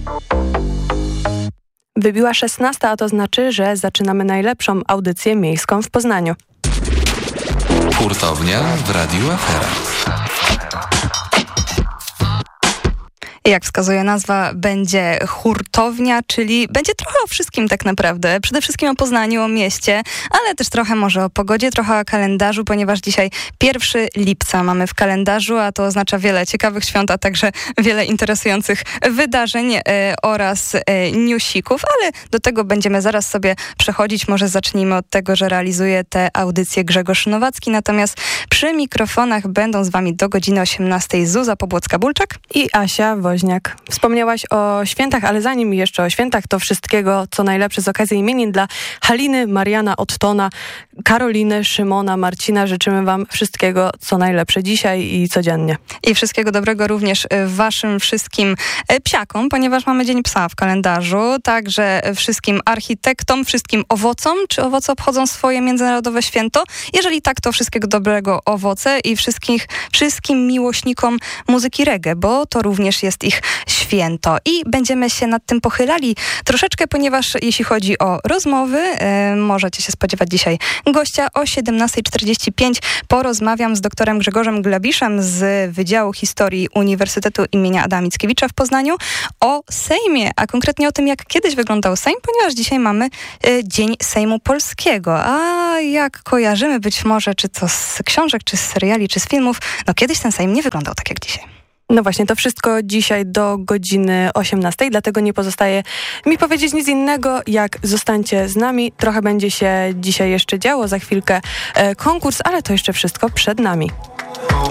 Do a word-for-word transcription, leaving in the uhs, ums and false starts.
Wybiła szesnasta, a to znaczy, że zaczynamy najlepszą audycję miejską w Poznaniu. Hurtownia w Radiu Afera. Jak wskazuje nazwa, będzie hurtownia, czyli będzie trochę o wszystkim tak naprawdę. Przede wszystkim o Poznaniu, o mieście, ale też trochę może o pogodzie, trochę o kalendarzu, ponieważ dzisiaj pierwszego lipca mamy w kalendarzu, a to oznacza wiele ciekawych świąt, a także wiele interesujących wydarzeń e, oraz e, newsików, ale do tego będziemy zaraz sobie przechodzić. Może zacznijmy od tego, że realizuje tę audycję Grzegorz Nowacki, natomiast przy mikrofonach będą z wami do godziny osiemnastej Zuza Pobłocka-Bulczak i Asia Woźniak. Wspomniałaś o świętach, ale zanim jeszcze o świętach, to wszystkiego, co najlepsze z okazji imienin dla Haliny, Mariana, Ottona, Karoliny, Szymona, Marcina. Życzymy wam wszystkiego, co najlepsze dzisiaj i codziennie. I wszystkiego dobrego również waszym wszystkim psiakom, ponieważ mamy Dzień Psa w kalendarzu, także wszystkim architektom, wszystkim owocom. Czy owoce obchodzą swoje międzynarodowe święto? Jeżeli tak, to wszystkiego dobrego owoce i wszystkich, wszystkim miłośnikom muzyki reggae, bo to również jest ich święto. I będziemy się nad tym pochylali troszeczkę, ponieważ jeśli chodzi o rozmowy, e, możecie się spodziewać dzisiaj gościa o siedemnasta czterdzieści pięć. Porozmawiam z doktorem Grzegorzem Glabiszem z Wydziału Historii Uniwersytetu imienia Adama Mickiewicza w Poznaniu o Sejmie, a konkretnie o tym, jak kiedyś wyglądał Sejm, ponieważ dzisiaj mamy e, Dzień Sejmu Polskiego. A jak kojarzymy być może, czy to z książek, czy z seriali, czy z filmów, no kiedyś ten Sejm nie wyglądał tak jak dzisiaj. No właśnie, to wszystko dzisiaj do godziny osiemnastej, dlatego nie pozostaje mi powiedzieć nic innego, jak zostańcie z nami. Trochę będzie się dzisiaj jeszcze działo, za chwilkę e, konkurs, ale to jeszcze wszystko przed nami.